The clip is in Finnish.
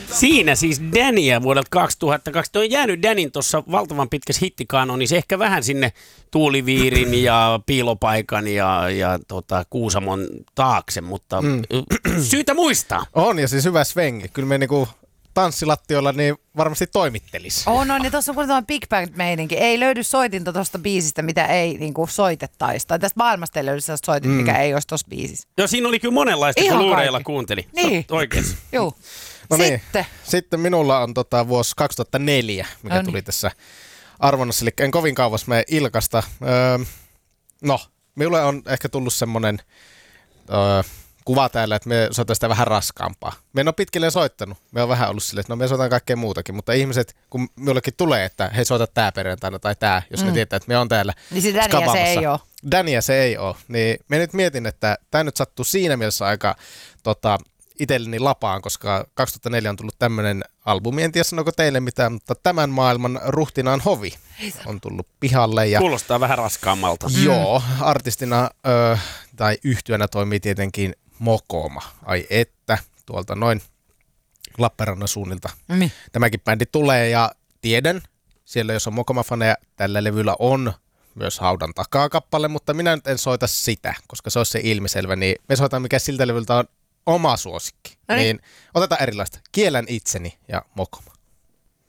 Siinä siis Dania vuodelta 2002. On jäänyt Danin tuossa valtavan pitkässä hittikaanonissa ehkä vähän sinne Tuuliviirin ja Piilopaikan ja Kuusamon taakse, mutta syytä muistaa. On ja siis hyvä svengi. Kyllä me niinku tanssilattioilla niin varmasti toimittelisi. On, ja tuossa on kuitenkin Big Bang-meininki. Ei löydy soitinta tuosta biisistä, mitä ei niinku soitettaisi. Tai tästä maailmasta ei löydy sellaista soitinta, mikä ei olisi tuossa biisissä. Joo, siinä oli kyllä monenlaista, Ihan kun luureilla kaikki. kuunteli. Niin. Oikein. Joo. No niin. Sitten. Sitten minulla on vuosi 2004, mikä tuli tässä arvonnassa, eli en kovin kauas mene Ilkasta. Minulle on ehkä tullut semmoinen kuva täällä, että me soitan sitä vähän raskaampaa. Me en ole pitkälleen soittanut. Me on vähän ollut silleen, että me soitan kaikkea muutakin, mutta ihmiset, kun minullekin tulee, että he soitat tää perjantaina tai tää, jos ne tietää, että me on täällä Niin se Dania se ei ole. Dania se ei ole. Niin me nyt mietin, että tämä nyt sattuu siinä mielessä aika itselleni lapaan, koska 2004 on tullut tämmöinen albumi, en tiedä sanoiko teille mitään, mutta Tämän maailman ruhtinaan hovi on tullut pihalle. Ja Kuulostaa vähän raskaammalta. joo, artistina tai yhtyönä toimii tietenkin Mokoma. Ai että, tuolta noin Lappeenrannan suunnilta. Tämäkin bändi tulee ja tiedän, siellä jos on Mokoma-faneja, tällä levyllä on myös Haudan takaa kappale, mutta minä nyt en soita sitä, koska se olisi se ilmiselvä, niin me soitaan mikä siltä levyltä on oma suosikki. Niin otetaan erilaista. Kiellän itseni ja Mokoma.